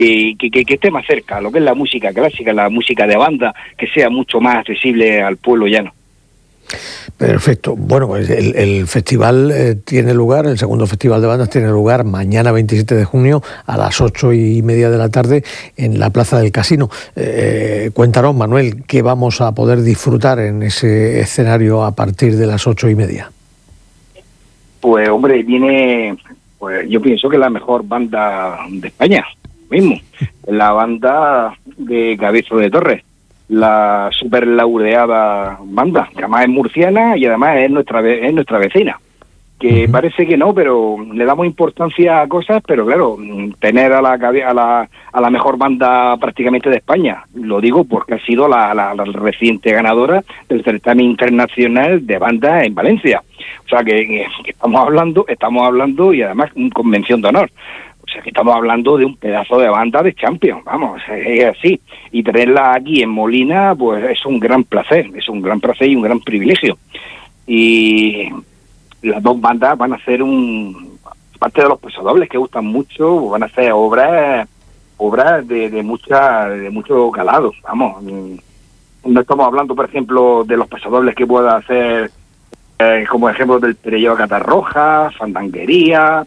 que esté más cerca, lo que es la música clásica, la música de banda, que sea mucho más accesible al pueblo llano. Perfecto. Bueno, pues el festival tiene lugar, el segundo festival de bandas tiene lugar mañana 27 de junio a las 8:30 de la tarde en la Plaza del Casino. Cuéntanos, Manuel, ¿qué vamos a poder disfrutar en ese escenario a partir de las 8:30? Pues hombre, pues yo pienso que la mejor banda de España, mismo, la banda de Cabezo de Torres, la super laureada banda, que además es murciana y además es nuestra vecina, que parece que no, pero le damos importancia a cosas, pero claro, tener a la mejor banda prácticamente de España, lo digo porque ha sido la reciente ganadora del certamen internacional de banda en Valencia. O sea que estamos hablando y además con mención de honor. O sea que estamos hablando de un pedazo de banda de Champions, vamos, es así. Y tenerla aquí en Molina, pues es un gran placer y un gran privilegio. Y las dos bandas van a hacer parte de los pasodobles que gustan mucho, van a hacer obras de mucho calado, vamos. No estamos hablando, por ejemplo, de los pasodobles que pueda hacer, como ejemplo del Perelló Catarroja, Fandanguería,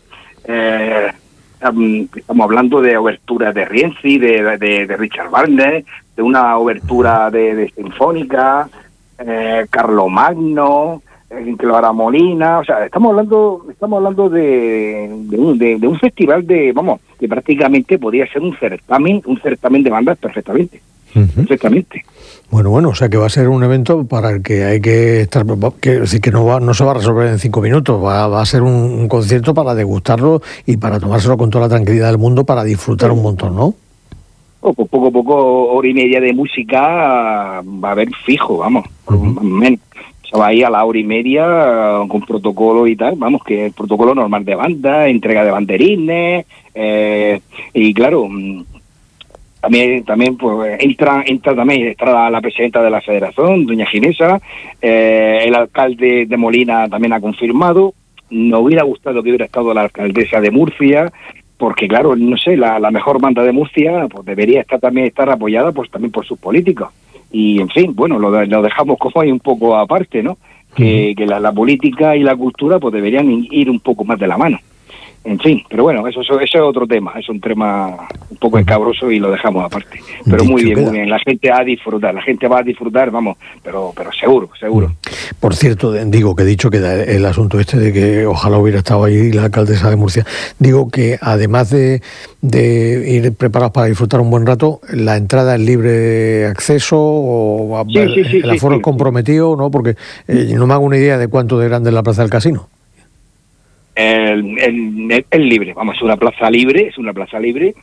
estamos hablando de oberturas de Rienzi, de Richard Wagner, de una obertura de Sinfónica, Carlomagno, que lo hará Molina. O sea, estamos hablando de un festival que prácticamente podría ser un certamen de bandas perfectamente. Perfectamente. Bueno, o sea que va a ser un evento para el que hay que estar, que no se va a resolver en 5 minutos, va a ser un concierto para degustarlo y para tomárselo con toda la tranquilidad del mundo, para disfrutar un montón, ¿no? Poco a poco, hora y media de música va a haber fijo, vamos, menos. Se va a ir a la hora y media con protocolo y tal, vamos, que el protocolo normal de banda, entrega de banderines, y claro, también pues entra la presidenta de la federación, doña Ginesa, el alcalde de Molina también ha confirmado. Nos hubiera gustado que hubiera estado la alcaldesa de Murcia, porque claro, no sé, la mejor banda de Murcia pues debería estar apoyada pues también por sus políticos. Y en fin, bueno, lo dejamos como ahí un poco aparte, ¿no? Que la política y la cultura pues deberían ir un poco más de la mano. En fin, pero bueno, eso es otro tema, es un tema un poco escabroso y lo dejamos aparte. Pero muy bien, la gente va a disfrutar, vamos, pero seguro. Por cierto, digo que he dicho que el asunto de que ojalá hubiera estado ahí la alcaldesa de Murcia, digo que además de ir preparados para disfrutar un buen rato, la entrada es libre acceso o el aforo es comprometido, ¿no? Porque no me hago una idea de cuánto de grande es la Plaza del Casino. Es libre, vamos, es una plaza libre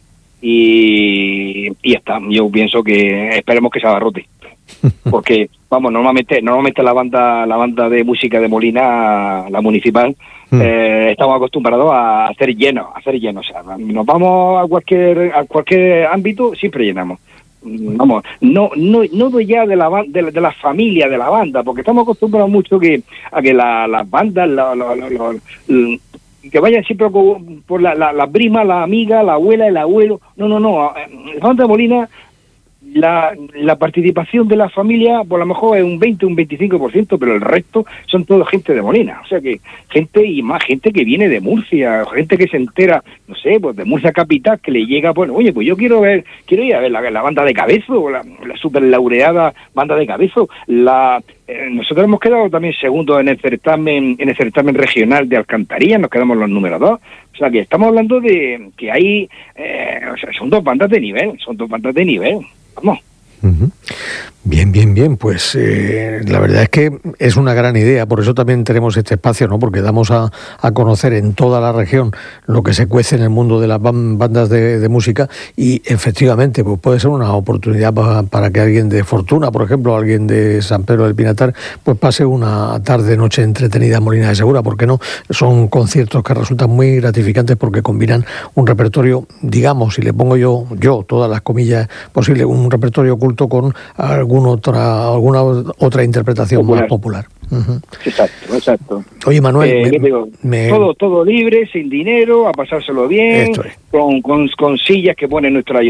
y ya está. Yo pienso que esperemos que se abarrote, porque vamos, normalmente la banda de música de Molina, la municipal, estamos acostumbrados a hacer llenos, o sea, nos vamos a cualquier ámbito, siempre llenamos. Vamos, no ya de la familia de la banda, porque estamos acostumbrados mucho a que las bandas que vayan siempre por la prima, la amiga, la abuela, el abuelo. No, la banda de Molina, la participación de la familia por lo mejor es un 20, un 25%, pero el resto son todo gente de Molina. O sea que gente que viene de Murcia, gente que se entera, no sé, pues de Murcia capital, que le llega, bueno, oye, pues yo quiero ir a ver la banda de Cabezo, la super laureada banda de Cabezo. Nosotros hemos quedado también segundos en el certamen regional de Alcantarilla, nos quedamos los números 2. O sea que estamos hablando de que hay, son dos bandas de nivel, vamos. Bien, pues la verdad es que es una gran idea, por eso también tenemos este espacio, ¿no? Porque damos a conocer en toda la región lo que se cuece en el mundo de las bandas de música, y efectivamente pues puede ser una oportunidad para que alguien de Fortuna, por ejemplo, alguien de San Pedro del Pinatar, pues pase una tarde-noche entretenida en Molina de Segura, ¿por qué no? Son conciertos que resultan muy gratificantes porque combinan un repertorio, digamos, si le pongo yo todas las comillas posibles, un repertorio culto con alguna otra interpretación más popular. Exacto. Oye, Manuel, todo libre, sin dinero, a pasárselo bien, con sillas que pone nuestro ayuntamiento